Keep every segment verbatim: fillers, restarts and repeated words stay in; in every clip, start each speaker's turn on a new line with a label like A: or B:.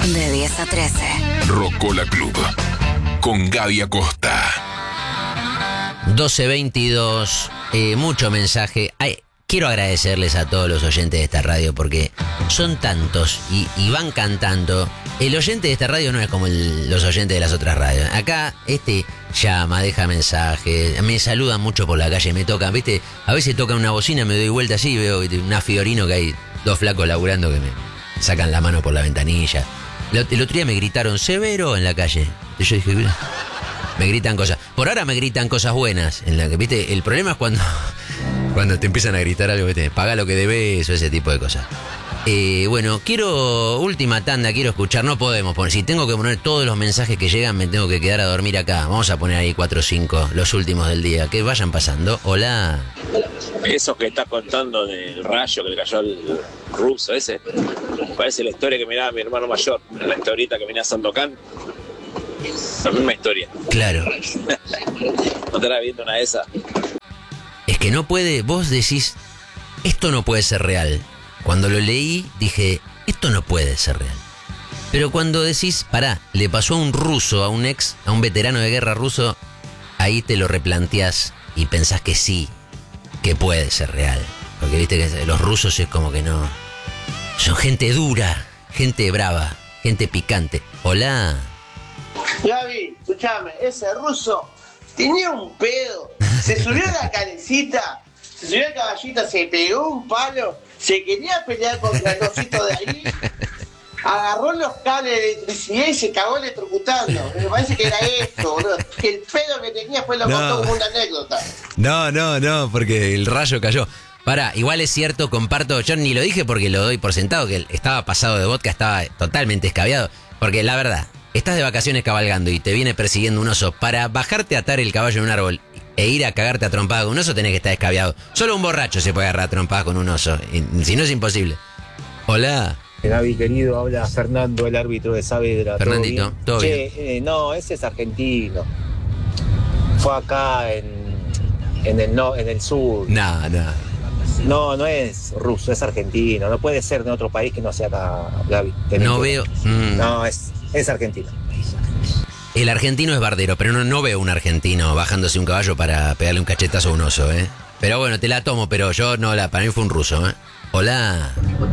A: De diez a trece.
B: Rocola Club. Con Gaby Acosta.
C: doce veintidós. Eh, mucho mensaje. Ay, quiero agradecerles a todos los oyentes de esta radio porque son tantos y, y van cantando. El oyente de esta radio no es como el- los oyentes de las otras radios. Acá, este llama, deja mensajes, me saludan mucho por la calle, me tocan, ¿viste? A veces tocan una bocina, me doy vuelta así y veo ¿viste? Una Fiorino que hay dos flacos laburando que me sacan la mano por la ventanilla. El, el otro día me gritaron severo en la calle. Y yo dije, mira, me gritan cosas. Por ahora me gritan cosas buenas. En la que, ¿viste? El problema es cuando, cuando te empiezan a gritar algo, ¿viste? Paga lo que debes o ese tipo de cosas. Eh, bueno, quiero, última tanda, quiero escuchar, no podemos poner, si tengo que poner todos los mensajes que llegan, me tengo que quedar a dormir acá. Vamos a poner ahí cuatro o cinco, los últimos del día, que vayan pasando. Hola.
D: Eso que estás contando del rayo que le cayó al ruso ese, parece la historia que miraba mi hermano mayor, la historieta que venía a Sandokan. La misma historia.
C: Claro.
D: ¿No estarás viendo una de esas?
C: Es que no puede, vos decís, esto no puede ser real. Cuando lo leí, dije, esto no puede ser real. Pero cuando decís, pará, le pasó a un ruso, a un ex, a un veterano de guerra ruso, ahí te lo replanteás y pensás que sí, que puede ser real. Porque viste que los rusos es como que no... Son gente dura, gente brava, gente picante. Hola.
E: Gaby, escúchame, ese ruso tenía un pedo. Se subió a la calecita, se subió al caballito, se pegó un palo, se quería pelear contra el osito de ahí, agarró los cables de electricidad y se cagó electrocutando. Me parece que era esto, boludo. Que el pedo que tenía fue lo
C: No.
E: contó como una anécdota.
C: No, no, no, porque el rayo cayó. Pará, igual es cierto, comparto, yo ni lo dije porque lo doy por sentado, que estaba pasado de vodka, estaba totalmente escabiado. Porque la verdad, estás de vacaciones cabalgando y te viene persiguiendo un oso. Para bajarte a atar el caballo en un árbol e ir a cagarte a trompada con un oso tenés que estar escabiado. Solo un borracho se puede agarrar a trompadas con un oso, y, si no es imposible. Hola.
F: Gaby, querido, habla Fernando, el árbitro de Saavedra.
C: Fernandito, todo bien.
F: Che, eh, no, ese es argentino. Fue acá en, en, el, no, en el sur.
C: No, no.
F: No, no es ruso, es argentino. No puede ser de otro país que no sea acá, Gaby. Te
C: No
F: mentira.
C: veo... mm.
F: No, es, es argentino.
C: El argentino es bardero, pero no, no veo un argentino bajándose un caballo para pegarle un cachetazo a un oso, ¿eh? Pero bueno, te la tomo, pero yo no la... Para mí fue un ruso, ¿eh? Hola.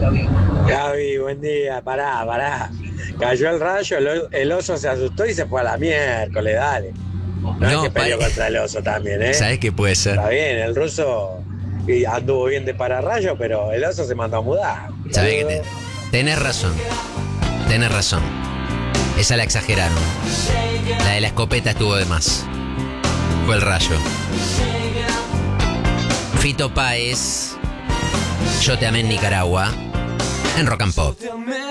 G: Gaby, buen día, pará, pará. Cayó el rayo, el, el oso se asustó y se fue a la miércoles, dale. No,
C: No,
G: es que peleó
C: pa-
G: contra el oso también, ¿eh?
C: ¿Sabés qué puede ser?
G: Está bien, el ruso y anduvo bien de pararrayo, pero el oso se mandó a mudar.
C: ¿Sabés qué? Te- tenés razón. Tenés razón. Esa la exageraron. La de la escopeta estuvo de más. Fue el rayo. Fito Páez. Yo te amé en Nicaragua. En Rock and Pop.